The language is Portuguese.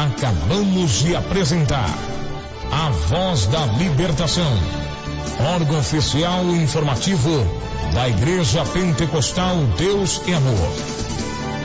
Acabamos de apresentar A Voz da Libertação, órgão oficial informativo da Igreja Pentecostal Deus e Amor.